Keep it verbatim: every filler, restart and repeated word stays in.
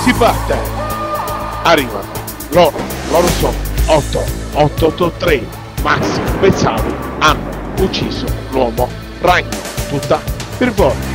si parte. Arrivano loro, loro sono otto otto otto tre. Maxi Bezzavi hanno ucciso l'uomo ragno, tutta per voi.